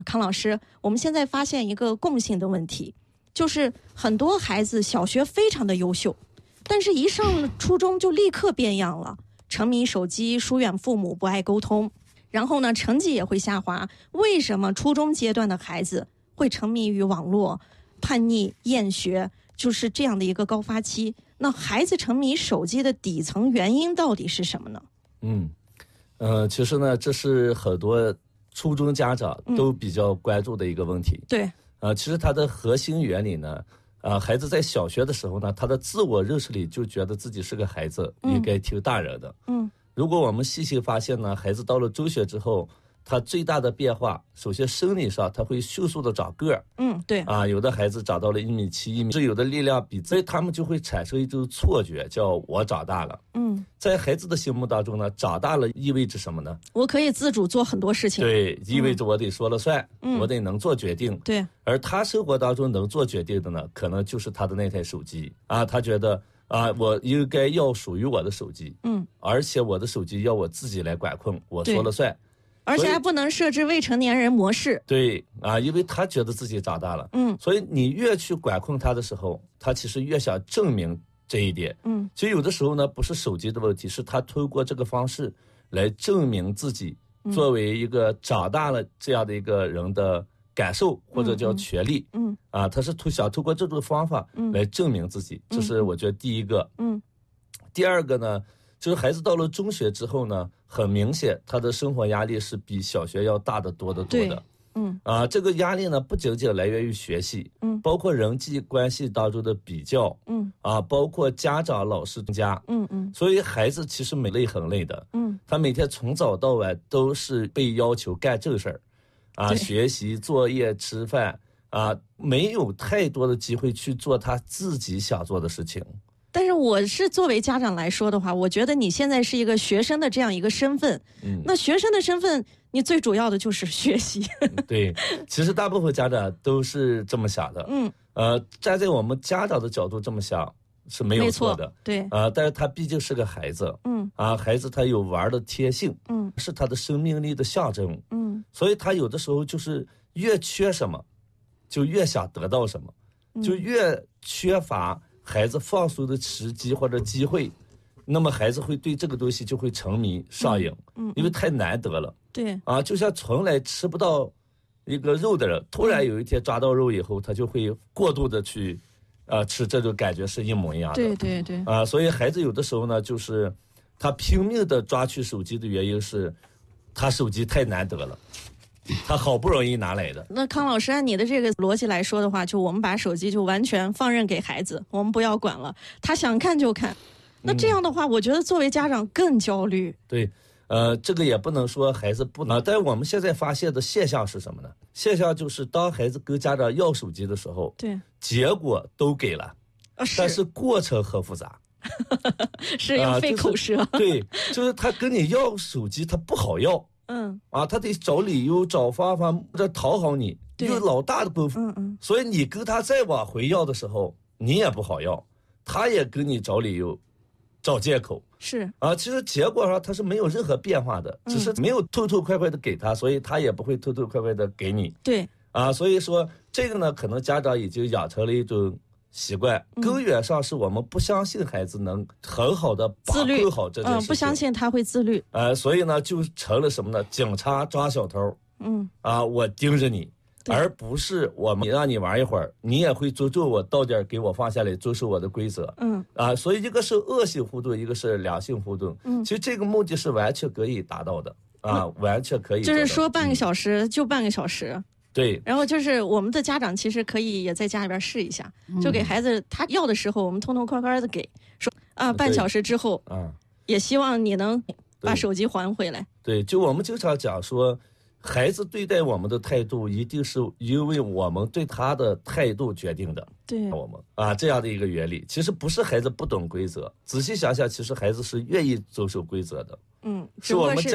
康老师，我们现在发现一个共性的问题，就是很多孩子小学非常的优秀，但是一上初中就立刻变样了，沉迷手机，疏远父母，不爱沟通，然后呢，成绩也会下滑。为什么初中阶段的孩子会沉迷于网络、叛逆、厌学，就是这样的一个高发期？那孩子沉迷手机的底层原因到底是什么呢？ 其实呢，这是很多初中家长都比较关注的一个问题。 对， 其实它的核心原理呢，孩子在小学的时候呢，他的自我认识里就觉得自己是个孩子，应该听大人的。如果我们细细发现呢，孩子到了中学之后，他最大的变化，首先生理上他会迅速的长个儿。 对。 有的孩子长到了1.7米、1米，有的力量比，所以他们就会产生一种错觉，叫我长大了。在孩子的心目当中呢，长大了意味着什么呢？我可以自主做很多事情。 对，意味着我得说了算，我得能做决定。 对。 而他生活当中能做决定的呢，可能就是他的那台手机他觉得我应该要属于我的手机。而且我的手机要我自己来管控，我说了算。 而且还不能设置未成年人模式。 对因为他觉得自己长大了。所以你越去管控他的时候，他其实越想证明这一点。其实有的时候呢，不是手机的问题，是他通过这个方式来证明自己作为一个长大了这样的一个人的感受，或者叫权利。他是想通过这种方法来证明自己。这是我觉得第一个。第二个呢，就是孩子到了中学之后呢，很明显他的生活压力是比小学要大得多得多的。这个压力呢，不仅仅来源于学习，包括人际关系当中的比较，包括家长、老师家，所以孩子其实很累的。他每天从早到晚都是被要求干正事儿，学习、作业、吃饭，没有太多的机会去做他自己想做的事情。 但是我是作为家长来说的话，我觉得你现在是一个学生的这样一个身份，那学生的身份，你最主要的就是学习。 对，其实大部分家长都是这么想的。站在我们家长的角度这么想是没有错的。 对。 但是他毕竟是个孩子。孩子他有玩的天性。是他的生命力的象征。所以他有的时候就是越缺什么，就越想得到什么，就越缺乏孩子放松的时机或者机会，那么孩子会对这个东西就会沉迷上瘾。因为太难得了。 对。 就像从来吃不到一个肉的人，突然有一天抓到肉以后，他就会过度的去吃，这种感觉是一模一样的。 对对对。 所以孩子有的时候呢，就是他拼命的抓取手机的原因是，他手机太难得了，他好不容易拿来的。 那康老师，按你的这个逻辑来说的话，就我们把手机就完全放任给孩子，我们不要管了，他想看就看。那这样的话，我觉得作为家长更焦虑。 对，这个也不能说孩子不能，但是我们现在发现的现象是什么呢？现象就是当孩子跟家长要手机的时候， 对， 结果都给了，但是过程很复杂。 是要费口舌。 对，就是他跟你要手机，他不好要。他得找理由、找方法，这讨好你，有老大的功夫。所以你跟他再往回要的时候，你也不好要，他也跟你找理由、找借口。 是其实结果上他是没有任何变化的，只是没有痛痛快快的给他，所以他也不会痛痛快快的给你。 对。 所以说这个呢，可能家长已经养成了一种习惯，根源上是我们不相信孩子能很好的把控好这件事情。 不相信他会自律。 所以呢，就成了什么呢？警察抓小偷。我盯着你，而不是我们让你玩一会儿，你也会尊重我，到点给我放下来，遵守我的规则。所以一个是恶性互动，一个是良性互动。其实这个目的是完全可以达到的。完全可以。 就是说半个小时就半个小时。 对。 然后就是我们的家长其实可以也在家里边试一下，就给孩子他要的时候，我们痛痛快快的给，说半小时之后，也希望你能把手机还回来。 对，就我们经常讲说，孩子对待我们的态度，一定是因为我们对他的态度决定的。 对， 我们这样的一个原理，其实不是孩子不懂规则，仔细想想，其实孩子是愿意遵守规则的。 是我们